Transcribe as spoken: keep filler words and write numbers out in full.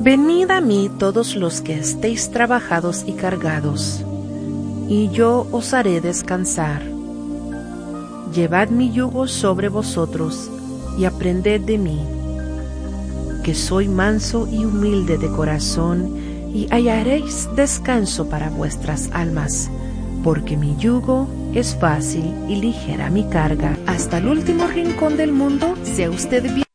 Venid a mí todos los que estéis trabajados y cargados, y yo os haré descansar. Llevad mi yugo sobre vosotros, y aprended de mí, que soy manso y humilde de corazón, y hallaréis descanso para vuestras almas, porque mi yugo es fácil y ligera mi carga. Hasta el último rincón del mundo, sea usted bien.